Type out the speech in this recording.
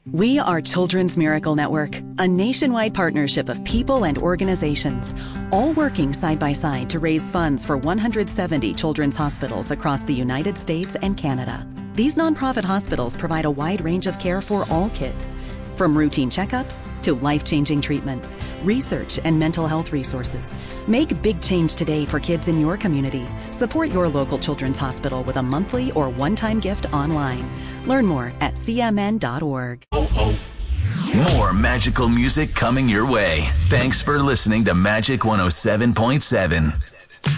We are Children's Miracle Network, a nationwide partnership of people and organizations, all working side by side to raise funds for 170 children's hospitals across the United States and Canada. These nonprofit hospitals provide a wide range of care for all kids, from routine checkups to life-changing treatments, research, and mental health resources. Make big change today for kids in your community. Support your local children's hospital with a monthly or one-time gift online. Learn more at cmn.org. More magical music coming your way. Thanks for listening to Magic 107.7.